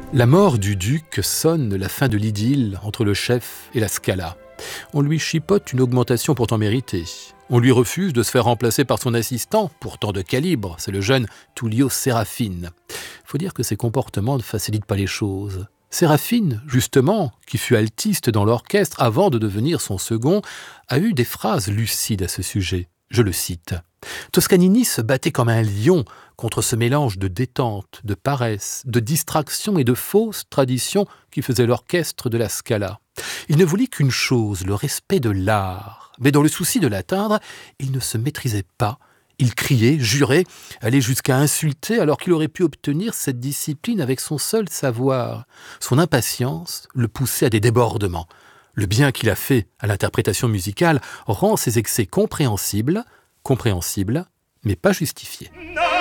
La mort du duc sonne la fin de l'idylle entre le chef et la Scala. On lui chipote une augmentation pourtant méritée. On lui refuse de se faire remplacer par son assistant, pourtant de calibre, c'est le jeune Tullio Serafine. Faut dire que ses comportements ne facilitent pas les choses. Serafine, justement, qui fut altiste dans l'orchestre avant de devenir son second, a eu des phrases lucides à ce sujet. Je le cite. Toscanini se battait comme un lion contre ce mélange de détente, de paresse, de distraction et de fausses traditions qui faisaient l'orchestre de la Scala. Il ne voulait qu'une chose, le respect de l'art. Mais dans le souci de l'atteindre, il ne se maîtrisait pas. Il criait, jurait, allait jusqu'à insulter alors qu'il aurait pu obtenir cette discipline avec son seul savoir. Son impatience le poussait à des débordements. Le bien qu'il a fait à l'interprétation musicale rend ses excès compréhensibles, mais pas justifiés.